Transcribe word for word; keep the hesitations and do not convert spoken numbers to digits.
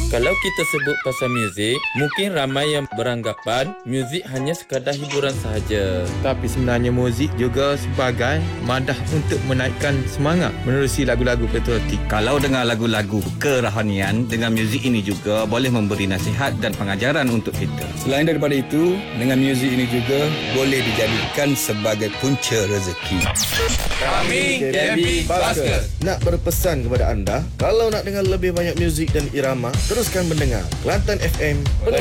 Kalau kita sebut pasal muzik, mungkin ramai yang beranggapan muzik hanya sekadar hiburan sahaja. Tapi sebenarnya muzik juga sebagai madah untuk menaikkan semangat menerusi lagu-lagu patriotik. Kalau dengar lagu-lagu kerohanian, dengan muzik ini juga boleh memberi nasihat dan pengajaran untuk kita. Selain daripada itu, dengan muzik ini juga boleh dijadikan sebagai punca rezeki. Kami K B Basker. Nak berpesan kepada anda, kalau nak dengar lebih banyak muzik dan irama, teruskan mendengar Kelantan F M.